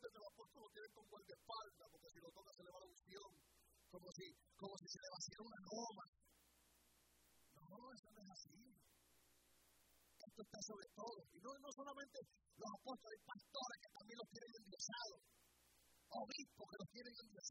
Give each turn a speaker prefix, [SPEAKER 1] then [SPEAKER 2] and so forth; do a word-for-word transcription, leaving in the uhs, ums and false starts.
[SPEAKER 1] muchos de los apóstoles lo tienen con guardaespaldas, porque si lo toca se le va la unción, como si, como si se le vaciara una goma. No, eso no es así. Esto está sobre todo. Y no, no son